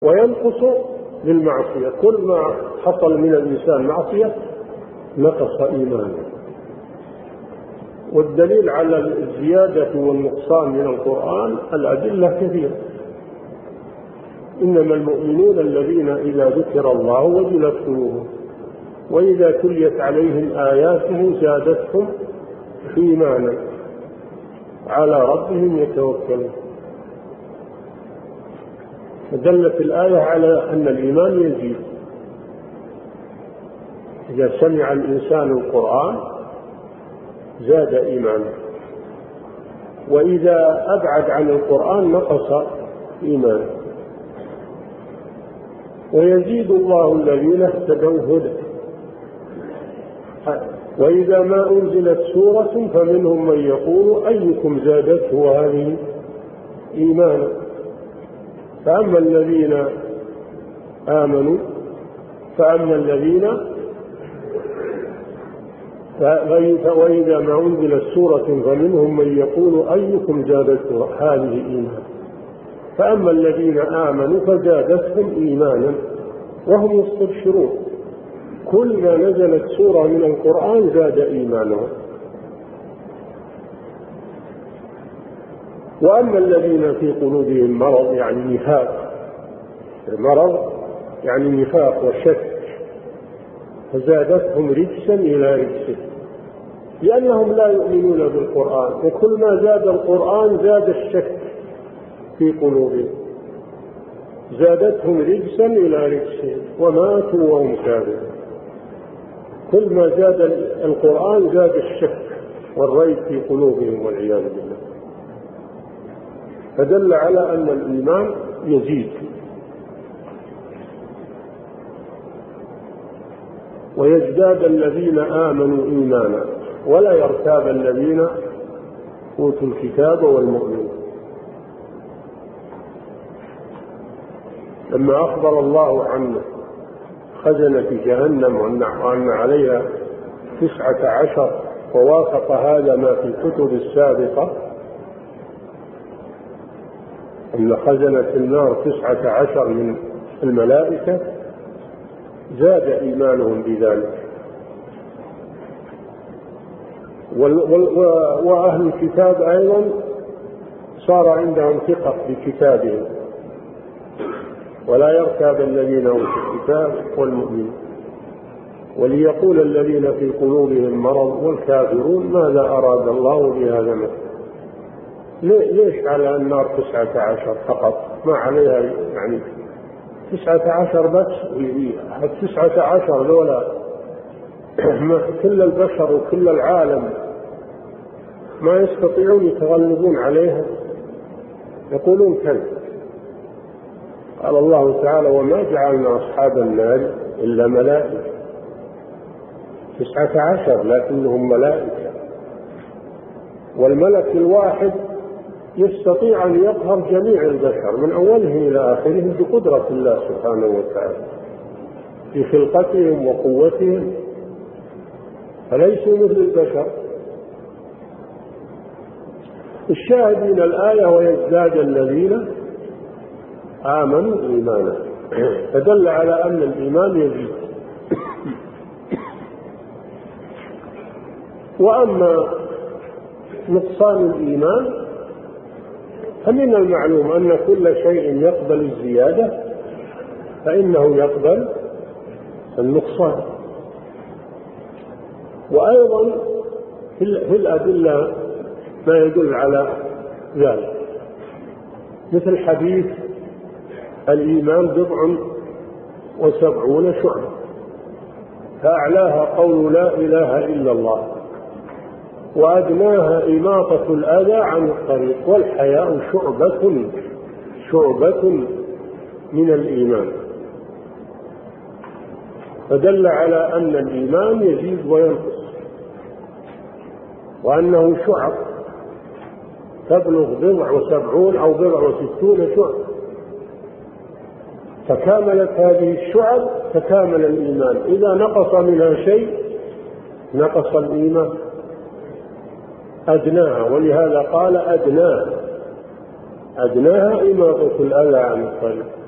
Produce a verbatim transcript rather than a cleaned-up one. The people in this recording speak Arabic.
وينقص بالمعصية. كل ما حصل من الإنسان معصية نقص إيمانه. والدليل على الزيادة والنقصان من القرآن الأدلة كثيرة. إنما المؤمنون الذين إذا ذكر الله وجلت قلوبهم وإذا تليت عليهم آياته زادتهم إيمانا على ربهم يتوكلون. فدلت الآية على أن الإيمان يزيد. إذا سمع الإنسان القرآن زاد إيمانه، وإذا أبعد عن القرآن نقص إيمانه. ويزيد الله الذين اهتدوا هدى. وإذا ما أنزلت سورة فمنهم من يقول أيكم زادته هذه إيمانا. فأما الذين آمنوا فأما الذين وإذا ما أنزلت سورة فمنهم من يقول أيكم زادته هذه إيمانا. فأما الذين آمنوا فزادتهم إيمانا وهم يستبشرون. كل ما نزلت سورة من القرآن زاد إيمانهم. وأما الذين في قلوبهم مرض يعني نفاق، المرض يعني نفاق وشك، فزادتهم رجسا إلى رجس، لأنهم لا يؤمنون بالقرآن. وكل ما زاد القرآن زاد الشك في قلوبهم، زادتهم رجسا إلى رجس وماتوا وهم كافرون. كل ما زاد القرآن زاد الشك والريب في قلوبهم والعياذ بالله. فدل على أن الإيمان يزيد. ويزداد الذين آمنوا إيمانا ولا يرتاب الذين أوتوا الكتاب والمؤمنون. لما أخبر الله عن خزنة جهنم وأن عليها تسعة عشر ووافق هذا ما في الكتب السابقة أن خزنة النار تسعة عشر من الملائكة، زاد إيمانهم بذلك. وأهل الكتاب أيضا صار عندهم ثقة بكتابهم ولا يرتاب الذين أوتوا الكتاب والمؤمنين. وليقول الذين في قلوبهم مرض والكافرون ماذا أراد الله بهذا مثلا. ليش على النار تسعة عشر فقط؟ ما عليها يعني تسعة عشر بس؟ التسعة عشر ذولا كل البشر وكل العالم ما يستطيعون يتغلبون عليها. يقولون كذب. قال الله تعالى وما جعلنا أصحاب النار إلا ملائكة. تسعة عشر لكنهم ملائكة. والملك الواحد يستطيع أن يقهر جميع البشر من أولهم إلى آخرهم بقدرة الله سبحانه وتعالى في خلقتهم وقوتهم، فليسوا مثل البشر. الشاهد من الآية ويزداد الذين آمنوا إيمانا، فدل على أن الإيمان يزيد. وأما نقصان الإيمان فمن المعلوم أن كل شيء يقبل الزيادة فإنه يقبل النقصان. وأيضا في الأدلة ما يدل على ذلك، مثل حديث الإيمان بضع وسبعون شعبة، فأعلاها قول لا إله إلا الله، وأدناها إماطة الأذى عن الطريق، والحياء شعبة شعبة من الإيمان. فدل على أن الإيمان يزيد وينقص، وأنه شعب تبلغ بضع وسبعون أو بضع وستون شعب. تكاملت هذه الشعب تكامل الإيمان. إذا نقص منها شيء نقص الإيمان. أدناها، ولهذا قال أدناها أدناها إماطة الأذى عن الطريق.